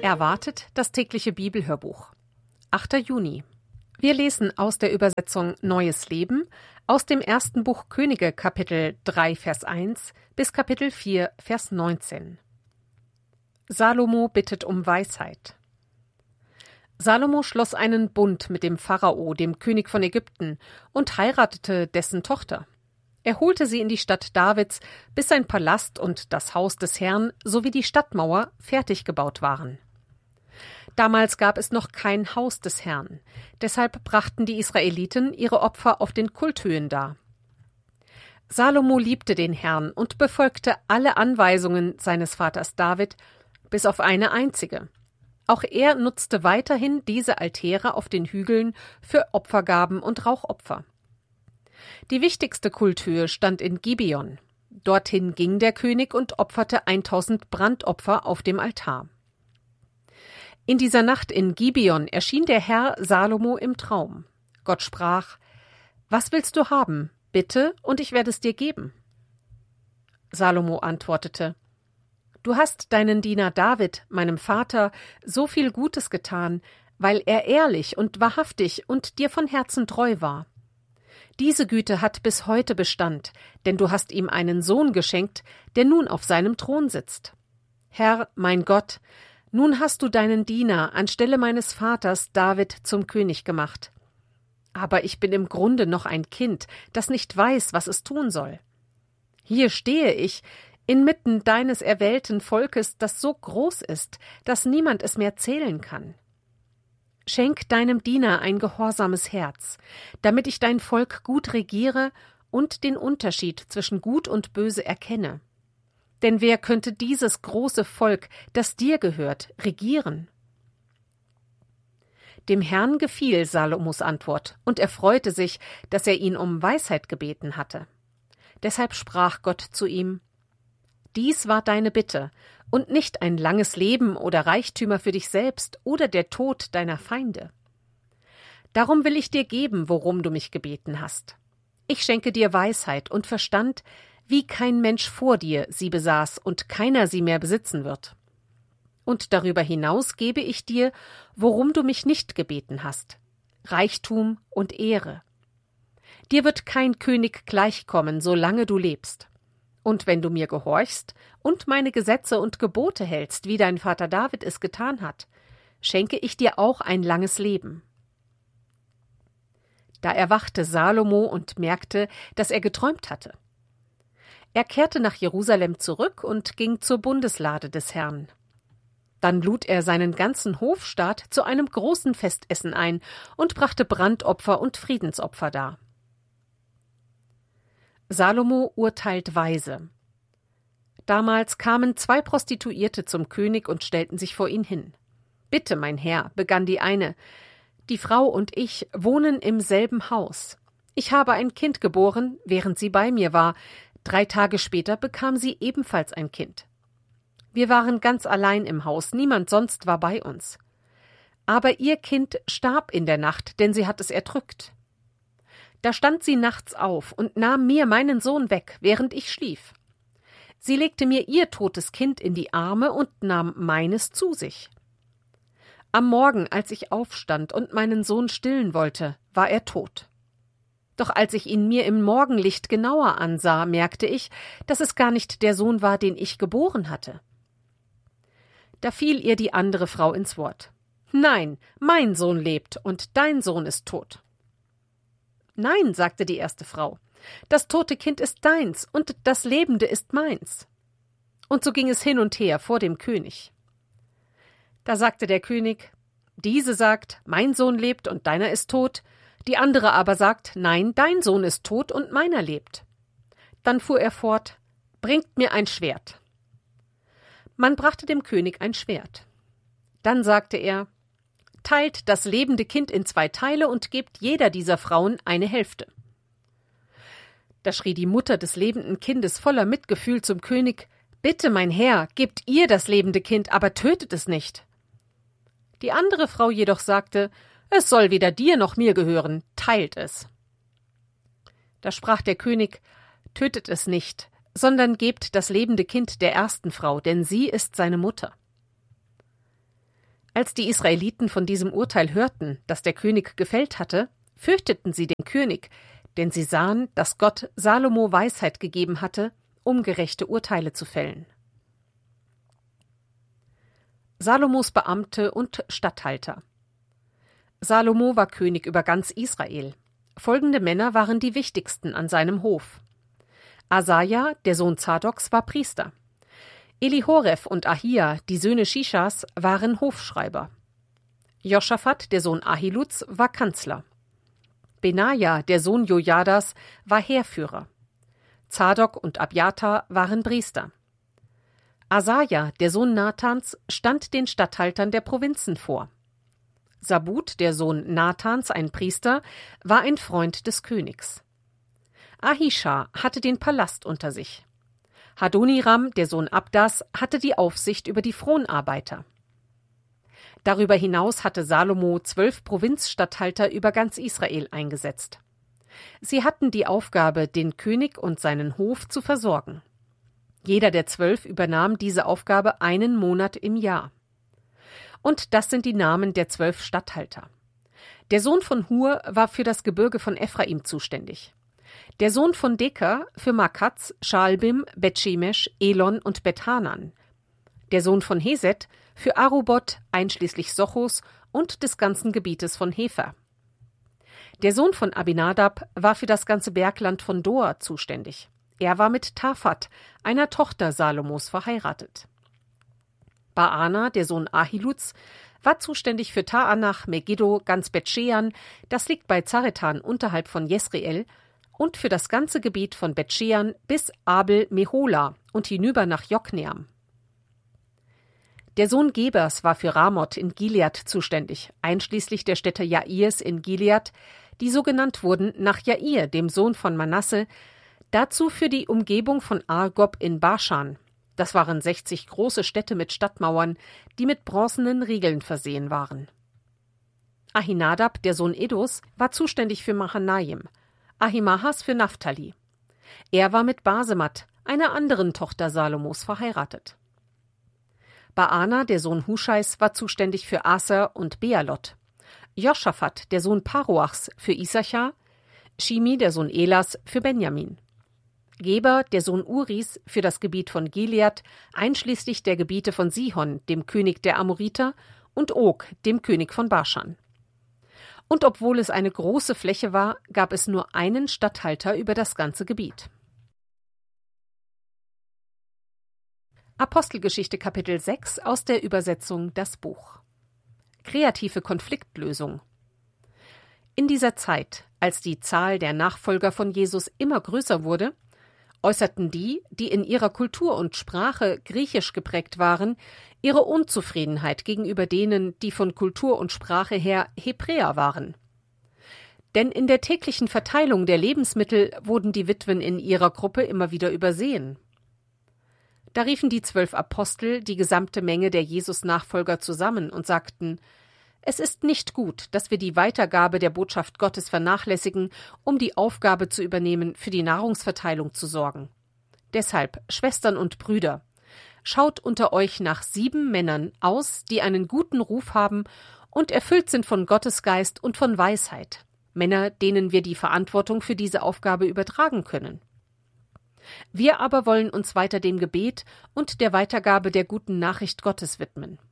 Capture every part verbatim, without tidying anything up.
Erwartet das tägliche Bibelhörbuch. achter Juni. Wir lesen aus der Übersetzung Neues Leben aus dem ersten Buch Könige, Kapitel drei, Vers eins bis Kapitel vier, Vers neunzehn. Salomo bittet um Weisheit. Salomo schloss einen Bund mit dem Pharao, dem König von Ägypten, und heiratete dessen Tochter. Er holte sie in die Stadt Davids, bis sein Palast und das Haus des Herrn sowie die Stadtmauer fertig gebaut waren. Damals gab es noch kein Haus des Herrn, deshalb brachten die Israeliten ihre Opfer auf den Kulthöhen dar. Salomo liebte den Herrn und befolgte alle Anweisungen seines Vaters David, bis auf eine einzige. Auch er nutzte weiterhin diese Altäre auf den Hügeln für Opfergaben und Rauchopfer. Die wichtigste Kulthöhe stand in Gibeon. Dorthin ging der König und opferte eintausend Brandopfer auf dem Altar. In dieser Nacht in Gibeon erschien der Herr Salomo im Traum. Gott sprach: »Was willst du haben? Bitte, und ich werde es dir geben.« Salomo antwortete: »Du hast deinen Diener David, meinem Vater, so viel Gutes getan, weil er ehrlich und wahrhaftig und dir von Herzen treu war. Diese Güte hat bis heute Bestand, denn du hast ihm einen Sohn geschenkt, der nun auf seinem Thron sitzt. Herr, mein Gott, nun hast du deinen Diener anstelle meines Vaters David zum König gemacht. Aber ich bin im Grunde noch ein Kind, das nicht weiß, was es tun soll. Hier stehe ich, inmitten deines erwählten Volkes, das so groß ist, dass niemand es mehr zählen kann. Schenk deinem Diener ein gehorsames Herz, damit ich dein Volk gut regiere und den Unterschied zwischen Gut und Böse erkenne. Denn wer könnte dieses große Volk, das dir gehört, regieren?« Dem Herrn gefiel Salomos Antwort, und er freute sich, dass er ihn um Weisheit gebeten hatte. Deshalb sprach Gott zu ihm: »Dies war deine Bitte, und nicht ein langes Leben oder Reichtümer für dich selbst oder der Tod deiner Feinde. Darum will ich dir geben, worum du mich gebeten hast. Ich schenke dir Weisheit und Verstand, wie kein Mensch vor dir sie besaß und keiner sie mehr besitzen wird. Und darüber hinaus gebe ich dir, worum du mich nicht gebeten hast: Reichtum und Ehre. Dir wird kein König gleichkommen, solange du lebst. Und wenn du mir gehorchst und meine Gesetze und Gebote hältst, wie dein Vater David es getan hat, schenke ich dir auch ein langes Leben.« Da erwachte Salomo und merkte, dass er geträumt hatte. Er kehrte nach Jerusalem zurück und ging zur Bundeslade des Herrn. Dann lud er seinen ganzen Hofstaat zu einem großen Festessen ein und brachte Brandopfer und Friedensopfer dar. Salomo urteilt weise. Damals kamen zwei Prostituierte zum König und stellten sich vor ihn hin. »Bitte, mein Herr«, begann die eine, »die Frau und ich wohnen im selben Haus. Ich habe ein Kind geboren, während sie bei mir war. Drei Tage später bekam sie ebenfalls ein Kind. Wir waren ganz allein im Haus, niemand sonst war bei uns. Aber ihr Kind starb in der Nacht, denn sie hat es erdrückt. Da stand sie nachts auf und nahm mir meinen Sohn weg, während ich schlief. Sie legte mir ihr totes Kind in die Arme und nahm meines zu sich. Am Morgen, als ich aufstand und meinen Sohn stillen wollte, war er tot. Doch als ich ihn mir im Morgenlicht genauer ansah, merkte ich, dass es gar nicht der Sohn war, den ich geboren hatte. Da fiel ihr die andere Frau ins Wort. »Nein, mein Sohn lebt und dein Sohn ist tot.« »Nein«, sagte die erste Frau, »das tote Kind ist deins und das Lebende ist meins.« Und so ging es hin und her vor dem König. Da sagte der König: »Diese sagt, mein Sohn lebt und deiner ist tot, die andere aber sagt, nein, dein Sohn ist tot und meiner lebt.« Dann fuhr er fort: »Bringt mir ein Schwert.« Man brachte dem König ein Schwert. Dann sagte er: »Teilt das lebende Kind in zwei Teile und gebt jeder dieser Frauen eine Hälfte.« Da schrie die Mutter des lebenden Kindes voller Mitgefühl zum König: »Bitte, mein Herr, gebt ihr das lebende Kind, aber tötet es nicht.« Die andere Frau jedoch sagte: »Es soll weder dir noch mir gehören, teilt es.« Da sprach der König: »Tötet es nicht, sondern gebt das lebende Kind der ersten Frau, denn sie ist seine Mutter.« Als die Israeliten von diesem Urteil hörten, das der König gefällt hatte, fürchteten sie den König, denn sie sahen, dass Gott Salomo Weisheit gegeben hatte, um gerechte Urteile zu fällen. Salomos Beamte und Statthalter. Salomo war König über ganz Israel. Folgende Männer waren die wichtigsten an seinem Hof. Asaja, der Sohn Zadoks, war Priester. Elihoref und Ahia, die Söhne Shishas, waren Hofschreiber. Joschafat, der Sohn Ahiluds, war Kanzler. Benaja, der Sohn Jojadas, war Heerführer. Zadok und Abjatar waren Priester. Asaja, der Sohn Nathans, stand den Statthaltern der Provinzen vor. Sabut, der Sohn Nathans, ein Priester, war ein Freund des Königs. Ahisha hatte den Palast unter sich. Hadoniram, der Sohn Abdas, hatte die Aufsicht über die Fronarbeiter. Darüber hinaus hatte Salomo zwölf Provinzstatthalter über ganz Israel eingesetzt. Sie hatten die Aufgabe, den König und seinen Hof zu versorgen. Jeder der zwölf übernahm diese Aufgabe einen Monat im Jahr. Und das sind die Namen der zwölf Statthalter. Der Sohn von Hur war für das Gebirge von Ephraim zuständig. Der Sohn von Deker für Makaz, Schalbim, Bet-Shemesh, Elon und Bet-Hanan. Der Sohn von Heset für Arubot, einschließlich Sochos und des ganzen Gebietes von Hefer. Der Sohn von Abinadab war für das ganze Bergland von Dor zuständig. Er war mit Tafat, einer Tochter Salomos, verheiratet. Baana, der Sohn Ahiluds, war zuständig für Taanach, Megiddo, ganz Bet-Shean, das liegt bei Zaretan unterhalb von Jesreel, und für das ganze Gebiet von Bet-Shean bis Abel-Mehola und hinüber nach Jokneam. Der Sohn Gebers war für Ramoth in Gilead zuständig, einschließlich der Städte Jairs in Gilead, die so genannt wurden nach Jair, dem Sohn von Manasse, dazu für die Umgebung von Argob in Baschan. Das waren sechzig große Städte mit Stadtmauern, die mit bronzenen Riegeln versehen waren. Ahinadab, der Sohn Edos, war zuständig für Mahanaim, Ahimahas für Naphtali. Er war mit Basemat, einer anderen Tochter Salomos, verheiratet. Baana, der Sohn Huscheis, war zuständig für Aser und Bealot. Joschafat, der Sohn Paroachs, für Issachar. Shimi, der Sohn Elas, für Benjamin. Geber, der Sohn Uris, für das Gebiet von Gilead, einschließlich der Gebiete von Sihon, dem König der Amoriter, und Og, dem König von Baschan. Und obwohl es eine große Fläche war, gab es nur einen Statthalter über das ganze Gebiet. Apostelgeschichte Kapitel sechs aus der Übersetzung Das Buch. Kreative Konfliktlösung. In dieser Zeit, als die Zahl der Nachfolger von Jesus immer größer wurde, äußerten die, die in ihrer Kultur und Sprache griechisch geprägt waren, ihre Unzufriedenheit gegenüber denen, die von Kultur und Sprache her Hebräer waren. Denn in der täglichen Verteilung der Lebensmittel wurden die Witwen in ihrer Gruppe immer wieder übersehen. Da riefen die zwölf Apostel die gesamte Menge der Jesus-Nachfolger zusammen und sagten: Es ist nicht gut, dass wir die Weitergabe der Botschaft Gottes vernachlässigen, um die Aufgabe zu übernehmen, für die Nahrungsverteilung zu sorgen. Deshalb, Schwestern und Brüder, schaut unter euch nach sieben Männern aus, die einen guten Ruf haben und erfüllt sind von Gottesgeist und von Weisheit, Männer, denen wir die Verantwortung für diese Aufgabe übertragen können. Wir aber wollen uns weiter dem Gebet und der Weitergabe der guten Nachricht Gottes widmen.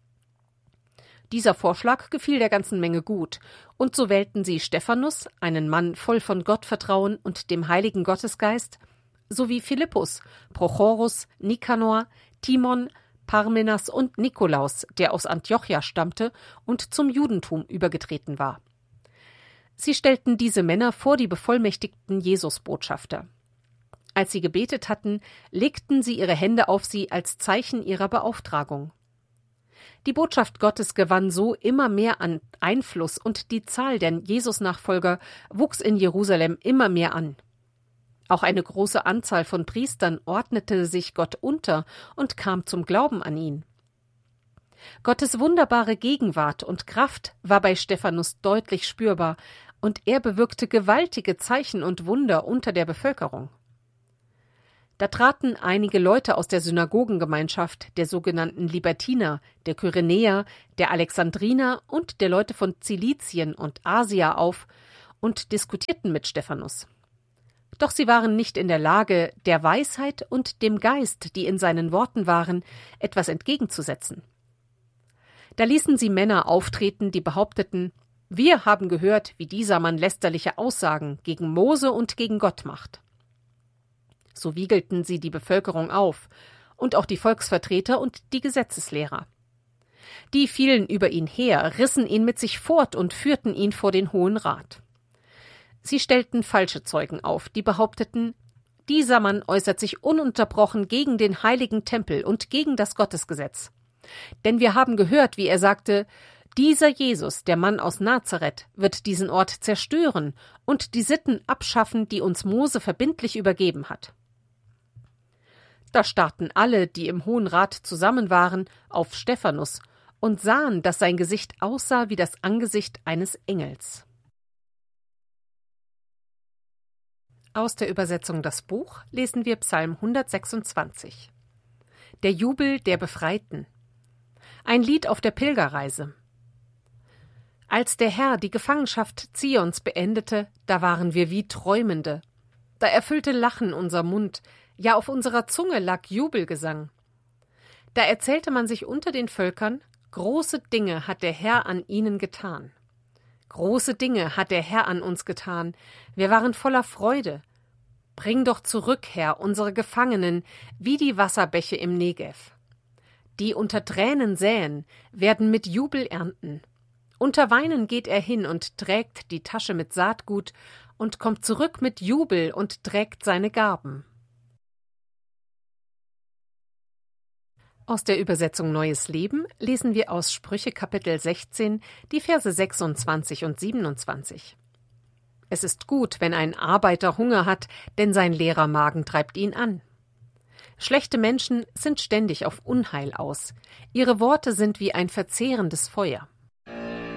Dieser Vorschlag gefiel der ganzen Menge gut, und so wählten sie Stephanus, einen Mann voll von Gottvertrauen und dem heiligen Gottesgeist, sowie Philippus, Prochorus, Nikanor, Timon, Parmenas und Nikolaus, der aus Antiochia stammte und zum Judentum übergetreten war. Sie stellten diese Männer vor die bevollmächtigten Jesusbotschafter. Als sie gebetet hatten, legten sie ihre Hände auf sie als Zeichen ihrer Beauftragung. Die Botschaft Gottes gewann so immer mehr an Einfluss und die Zahl der Jesus-Nachfolger wuchs in Jerusalem immer mehr an. Auch eine große Anzahl von Priestern ordnete sich Gott unter und kam zum Glauben an ihn. Gottes wunderbare Gegenwart und Kraft war bei Stephanus deutlich spürbar, und er bewirkte gewaltige Zeichen und Wunder unter der Bevölkerung. Da traten einige Leute aus der Synagogengemeinschaft der sogenannten Libertiner, der Kyrenäer, der Alexandriner und der Leute von Zilizien und Asia auf und diskutierten mit Stephanus. Doch sie waren nicht in der Lage, der Weisheit und dem Geist, die in seinen Worten waren, etwas entgegenzusetzen. Da ließen sie Männer auftreten, die behaupteten: Wir haben gehört, wie dieser Mann lästerliche Aussagen gegen Mose und gegen Gott macht. So wiegelten sie die Bevölkerung auf und auch die Volksvertreter und die Gesetzeslehrer. Die fielen über ihn her, rissen ihn mit sich fort und führten ihn vor den Hohen Rat. Sie stellten falsche Zeugen auf, die behaupteten: Dieser Mann äußert sich ununterbrochen gegen den heiligen Tempel und gegen das Gottesgesetz. Denn wir haben gehört, wie er sagte: Dieser Jesus, der Mann aus Nazareth, wird diesen Ort zerstören und die Sitten abschaffen, die uns Mose verbindlich übergeben hat. Da starrten alle, die im Hohen Rat zusammen waren, auf Stephanus und sahen, dass sein Gesicht aussah wie das Angesicht eines Engels. Aus der Übersetzung Das Buch lesen wir Psalm hundertsechsundzwanzig. Der Jubel der Befreiten. Ein Lied auf der Pilgerreise. Als der Herr die Gefangenschaft Zions beendete, da waren wir wie Träumende. Da erfüllte Lachen unser Mund, ja auf unserer Zunge lag Jubelgesang. Da erzählte man sich unter den Völkern: Große Dinge hat der Herr an ihnen getan. Große Dinge hat der Herr an uns getan. Wir waren voller Freude. Bring doch zurück, Herr, unsere Gefangenen, wie die Wasserbäche im Negev. Die unter Tränen säen, werden mit Jubel ernten. Unter Weinen geht er hin und trägt die Tasche mit Saatgut und kommt zurück mit Jubel und trägt seine Garben. Aus der Übersetzung Neues Leben lesen wir aus Sprüche Kapitel sechzehn, die Verse sechsundzwanzig und siebenundzwanzig. Es ist gut, wenn ein Arbeiter Hunger hat, denn sein leerer Magen treibt ihn an. Schlechte Menschen sind ständig auf Unheil aus. Ihre Worte sind wie ein verzehrendes Feuer.